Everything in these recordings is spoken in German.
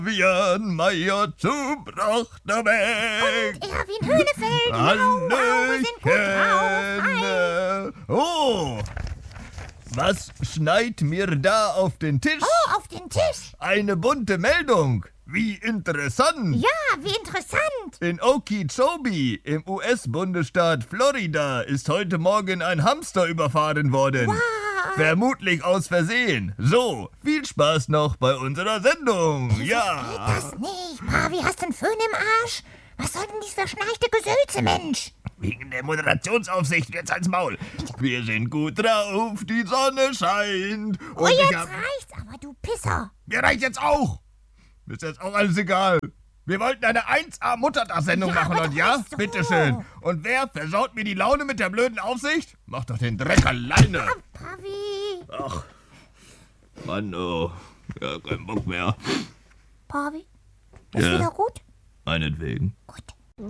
Fabian Meier zu Brochterbeck. Und Erwin Höhnefeld. Wir sind gut drauf. Hi. Oh, was schneit mir da auf den Tisch? Oh, auf den Tisch. Eine bunte Meldung. Wie interessant. Ja, wie interessant. In Okeechobee im US-Bundesstaat Florida ist heute Morgen ein Hamster überfahren worden. Wow. Vermutlich aus Versehen. So, viel Spaß noch bei unserer Sendung. Ja. Geht das nicht? Pavi, hast du einen Föhn im Arsch? Was soll denn dieses verschnarchte Gesülze, Mensch? Wegen der Moderationsaufsicht jetzt als Maul. Wir sind gut drauf, die Sonne scheint. Oh, jetzt reicht's aber, du Pisser. Mir reicht jetzt auch. Ist jetzt auch alles egal. Wir wollten eine 1A-Muttertagssendung machen und ja, so. bitteschön. Und wer versaut mir die Laune mit der blöden Aufsicht? Mach doch den Dreck alleine. Pavi. Ach, Mann, oh. Ja, kein Bock mehr. Pavi, ist Ja. wieder gut? Meinetwegen. Gut.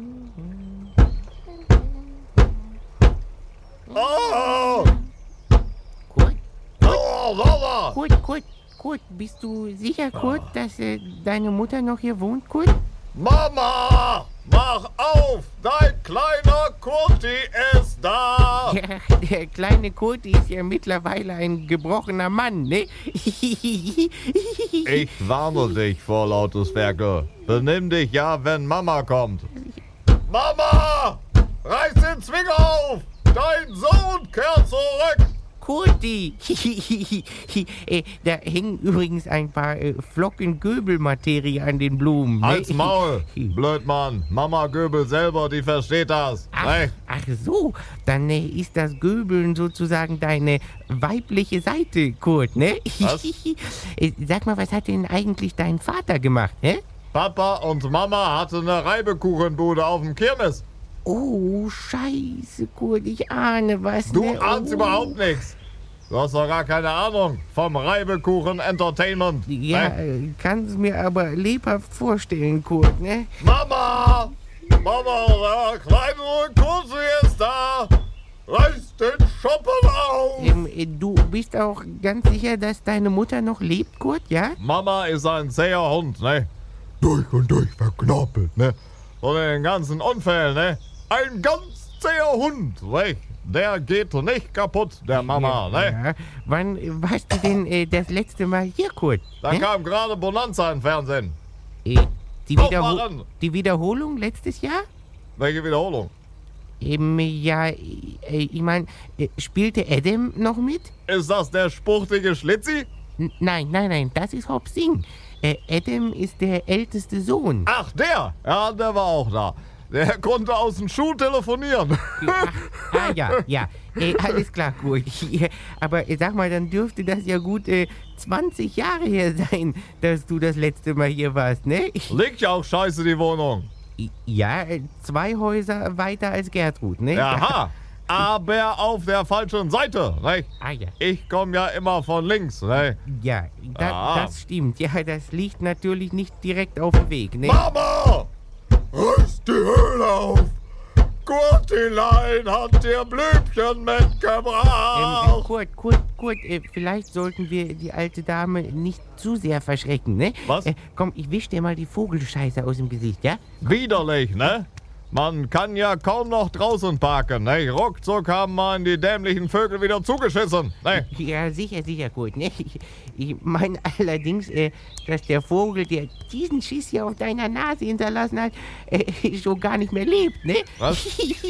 Oh! Kurt, Oh, Mama! Kurt, bist du sicher, Kurt, dass deine Mutter noch hier wohnt, Kurt? Mama! Mach auf! Dein kleiner Kurti ist da! Ja, der kleine Kurt ist ja mittlerweile ein gebrochener Mann, ne? Ich warne dich vor Lautuswerke. Benimm dich ja, wenn Mama kommt. Mama! Reiß den Zwinger auf! Dein Sohn kehrt zurück! Kurti! Da hängen übrigens ein paar Flocken Göbelmaterie an den Blumen. Ne? Halt's Maul, Blödmann. Mama Göbel selber, die versteht das. Ach so, dann ist das Göbeln sozusagen deine weibliche Seite, Kurt, ne? Was? Sag mal, was hat denn eigentlich dein Vater gemacht, ne? Papa und Mama hatte eine Reibekuchenbude auf dem Kirmes. Oh, scheiße, Kurt, ich ahne was. Du ne? ahnst überhaupt nichts. Du hast doch gar keine Ahnung vom Reibekuchen-Entertainment. Ja, Ne? kann's mir aber lebhaft vorstellen, Kurt, ne? Mama! Mama, der kleine Kursi ist da! Reiß den Schuppen auf! Du bist auch ganz sicher, dass deine Mutter noch lebt, Kurt, ja? Mama ist ein zäher Hund, ne? Durch und durch verknorpelt, ne? Und in den ganzen Unfällen, ne? Ein ganz zäher Hund, ne? Der geht nicht kaputt, der Mama, ne? Ja. Wann warst du denn das letzte Mal hier, Kurt? Da kam gerade Bonanza im Fernsehen. Die, Aufwachen! die Wiederholung letztes Jahr? Welche Wiederholung? Ja, ich meine, spielte Adam noch mit? Ist das der spuchtige Schlitzi? Nein, das ist Hop Sing. Adam ist der älteste Sohn. Ach, der! Ja, der war auch da. Der konnte aus dem Schuh telefonieren. Ja. Alles klar, gut. Aber sag mal, dann dürfte das ja gut 20 Jahre her sein, dass du das letzte Mal hier warst, ne? Liegt ja auch scheiße, die Wohnung. Ja, 2 Häuser weiter als Gertrud, ne? Aha, aber auf der falschen Seite, ne? Ja. Ich komme ja immer von links, ne? Ja, Ah. das stimmt. Ja, das liegt natürlich nicht direkt auf dem Weg, ne? Mama! Reiß die Höhle auf! Kurtilein hat dir Blümchen mitgebracht! Kurt, vielleicht sollten wir die alte Dame nicht zu sehr verschrecken, ne? Was? Komm, ich wisch dir mal die Vogelscheiße aus dem Gesicht, ja? Widerlich, ne? Man kann ja kaum noch draußen parken, ne? Ruckzuck haben man die dämlichen Vögel wieder zugeschissen, ne? Ja, sicher, Kurt, ne? Ich meine allerdings, dass der Vogel, der diesen Schiss hier auf deiner Nase hinterlassen hat, schon gar nicht mehr lebt, ne? Was?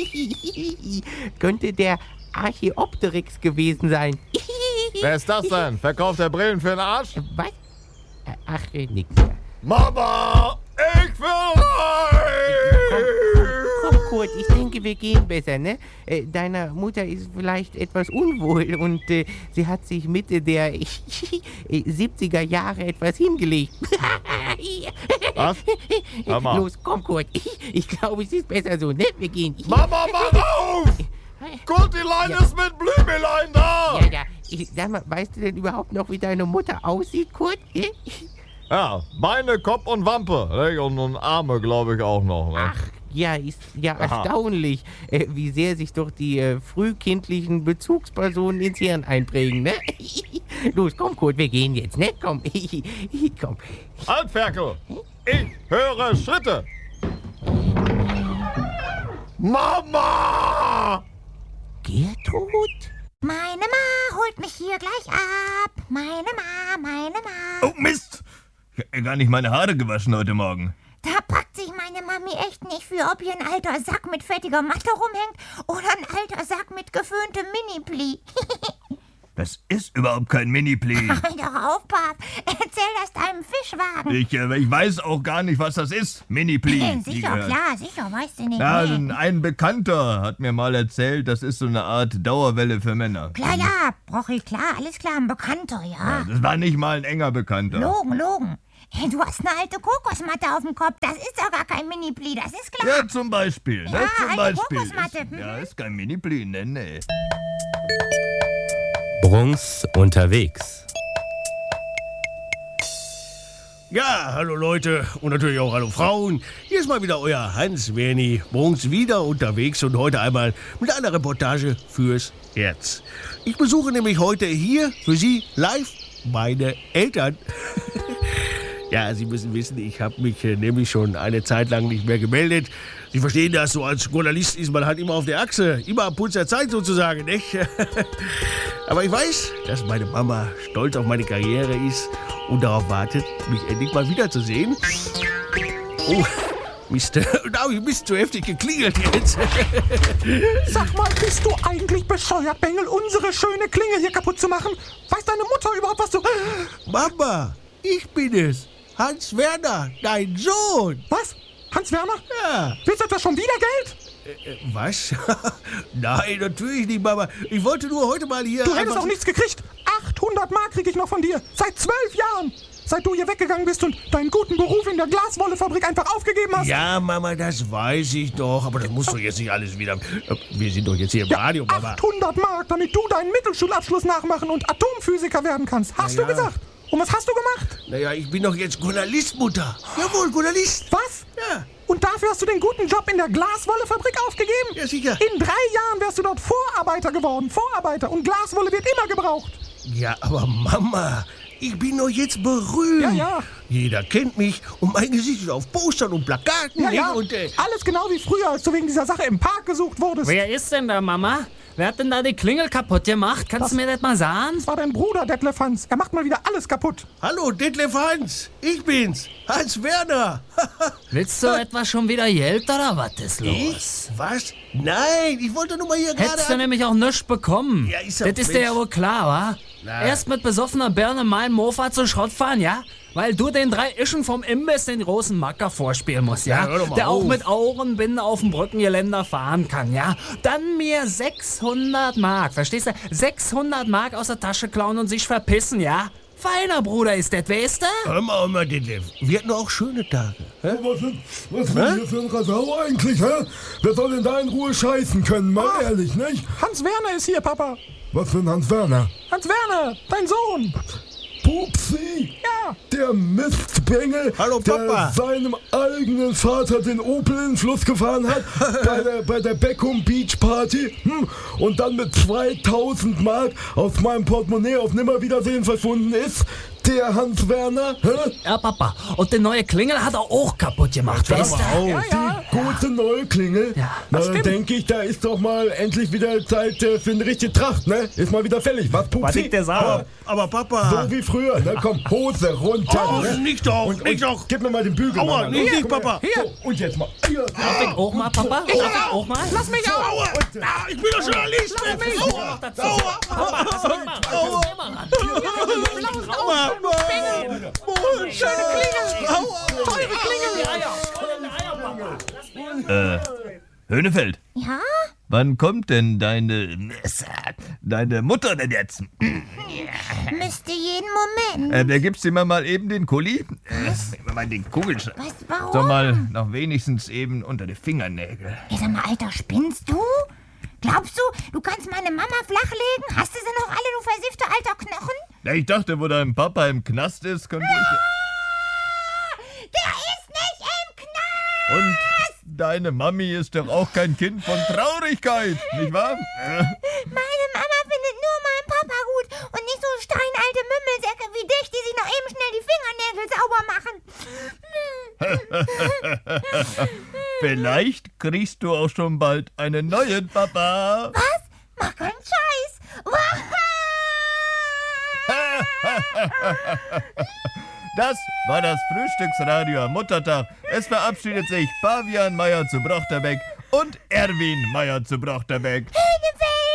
Könnte der Archaeopteryx gewesen sein. Wer ist das denn? Verkauft der Brillen für den Arsch? Was? Ach, nix. Mama! Ich will Komm, Kurt, ich denke, wir gehen besser, ne? Deiner Mutter ist vielleicht etwas unwohl und sie hat sich Mitte der 70er Jahre etwas hingelegt. Was? Hör mal. Los, komm, Kurt. Ich glaube, es ist besser so, ne? Wir gehen. Mama, mach auf! Kurtilein ist mit Blümelein da! Ja. Sag mal, weißt du denn überhaupt noch, wie deine Mutter aussieht, Kurt? Ja, Beine, Kopf und Wampe. Ne? Und Arme, glaube ich, auch noch. Ne? Ach, Ja, ist ja erstaunlich, wie sehr sich doch die frühkindlichen Bezugspersonen ins Hirn einprägen, ne? Los, komm, Kurt, wir gehen jetzt, ne? Komm, komm. Halt, Ferkel! Ich höre Schritte! Mama! Gertrud? Meine Ma holt mich hier gleich ab. Meine Ma. Oh, Mist! Ich hab mir gar nicht meine Haare gewaschen heute Morgen. Da packt sich meine Mami echt nicht für, ob hier ein alter Sack mit fettiger Matte rumhängt oder ein alter Sack mit geföhntem Mini-Pli. Das ist überhaupt kein Mini-Pli. Hör doch auf, Pap. Erzähl das deinem Fischwagen. Ich weiß auch gar nicht, was das ist. Mini-Pli. Sicher, klar, sicher, weißt du nicht. Ja, Nee. ein Bekannter hat mir mal erzählt, das ist so eine Art Dauerwelle für Männer. Klar, ja, Brochi, klar, alles klar, ein Bekannter, ja. Das war nicht mal ein enger Bekannter. Logen. Hey, du hast eine alte Kokosmatte auf dem Kopf. Das ist doch gar kein Mini-Pli, das ist klar. Ja, zum Beispiel. Ja, alte Kokosmatte. Ist kein Mini-Pli, nee. Bruns unterwegs. Ja, hallo Leute und natürlich auch hallo Frauen. Hier ist mal wieder euer Hans-Werni Bruns wieder unterwegs und heute einmal mit einer Reportage fürs Herz. Ich besuche nämlich heute hier für Sie live meine Eltern. Ja, Sie müssen wissen, ich habe mich nämlich schon eine Zeit lang nicht mehr gemeldet. Sie verstehen das, so als Journalist ist man halt immer auf der Achse, immer am Puls der Zeit sozusagen, nicht? Aber ich weiß, dass meine Mama stolz auf meine Karriere ist und darauf wartet, mich endlich mal wiederzusehen. Oh, Mist, da habe ich Mist zu heftig geklingelt jetzt. Sag mal, bist du eigentlich bescheuert, Bengel, unsere schöne Klingel hier kaputt zu machen? Weiß deine Mutter überhaupt, was du... Mama, ich bin es. Hans Werner, dein Sohn. Was? Hans Werner? Ja. Willst du etwa schon wieder Geld? Was? Nein, natürlich nicht, Mama. Ich wollte nur heute mal hier... Du hättest einfach- auch nichts gekriegt. 800 Mark krieg ich noch von dir. Seit 12 Jahren. Seit du hier weggegangen bist und deinen guten Beruf in der Glaswollefabrik einfach aufgegeben hast. Ja, Mama, das weiß ich doch. Aber das musst du jetzt nicht alles wieder... Wir sind doch jetzt hier im Radio, Mama. 800 Mark, damit du deinen Mittelschulabschluss nachmachen und Atomphysiker werden kannst. Hast Na du ja. gesagt? Und was hast du gemacht? Naja, ich bin doch jetzt Journalist, Mutter. Jawohl, Journalist. Was? Ja. Und dafür hast du den guten Job in der Glaswollefabrik aufgegeben? Ja, sicher. In 3 Jahren wärst du dort Vorarbeiter geworden. Vorarbeiter. Und Glaswolle wird immer gebraucht. Ja, aber Mama, ich bin doch jetzt berühmt. Ja. Jeder kennt mich und mein Gesicht ist auf Postern und Plakaten. Ja. Und, Alles genau wie früher, als du wegen dieser Sache im Park gesucht wurdest. Wer ist denn da, Mama? Wer hat denn da die Klingel kaputt gemacht? Kannst du mir das mal sagen? Das war dein Bruder, Detlef Hans. Er macht mal wieder alles kaputt. Hallo, Detlef Hans. Ich bin's. Hans Werner. Willst du etwa schon wieder Geld oder was ist los? Ich? Was? Nein, ich wollte nur mal hier gerade... Hättest du nämlich auch nichts bekommen. Ja, ist ja das ist dir ja wohl klar, wa? Na. Erst mit besoffener Birne meinen Mofa zu Schrott fahren, ja? Weil du den 3 Ischen vom Imbiss den großen Macker vorspielen musst, ja? Ja, hör doch mal Der auch auf. mit Augenbinde auf dem Brückengeländer fahren kann, ja? Dann mir 600 Mark, verstehst du? 600 Mark aus der Tasche klauen und sich verpissen, ja? Feiner Bruder ist das, weißt du? Hör mal, Detlef. Wir hatten auch schöne Tage. Hä? Was ist denn hier für ein Rasau eigentlich, hä? Wer soll denn da in Ruhe scheißen können, mal ehrlich, nicht? Hans Werner ist hier, Papa. Was für ein Hans Werner? Hans Werner, dein Sohn. Pupsi! Ja. Der Mistbengel, Hallo, Papa. der seinem eigenen Vater den Opel in den Fluss gefahren hat, bei der Beckham Beach Party, und dann mit 2000 Mark aus meinem Portemonnaie auf Nimmerwiedersehen verschwunden ist. Der Hans Werner, hä? Ja, Papa. Und die neue Klingel hat er auch kaputt gemacht, weißt du? Ja. Die gute neue Klingel. Ja, Na, das dann stimmt. denke ich, da ist doch mal endlich wieder Zeit für eine richtige Tracht, ne? Ist mal wieder fällig. Was, Pupsi? Aber Papa... So wie früher, ne? Komm, Hose runter. Oh, ne? nicht doch, nicht doch. Gib mir mal den Bügel. Aua, Mama. nicht, Komm Papa. her. So, und jetzt mal. Hier. Darf ich auch mal, Papa? Darf ich auch mal? Lass mich auf. Aua, ich bin doch Journalist. Aua, Schöne Klingel. Teure Klingel. Höhnefeld, Ja? wann kommt denn deine Mutter denn jetzt? Müsste jeden Moment. Da gibst du mir mal eben den Kuli. Nehmen wir mal den Kugelschreiber. Was, warum? So mal noch wenigstens eben unter die Fingernägel. Ey, sag mal, Alter, spinnst du? Glaubst du, du kannst meine Mama flachlegen? Hast du sie noch alle, du versiffte alter Knochen? Ja, ich dachte, wo dein Papa im Knast ist, könnte ich... Der ist nicht im Knast! Und Deine Mami ist doch auch kein Kind von Traurigkeit, nicht wahr? Meine Mama findet nur meinen Papa gut und nicht so steinalte Mümmelsäcke wie dich, die sich noch eben schnell die Fingernägel sauber machen. Vielleicht kriegst du auch schon bald einen neuen Papa. Was? Mach keinen Scheiß. Das war das Frühstücksradio am Muttertag. Es verabschiedet sich Pavian Meier zu Brochterbeck und Erwin Meier zu Brochterbeck. Eine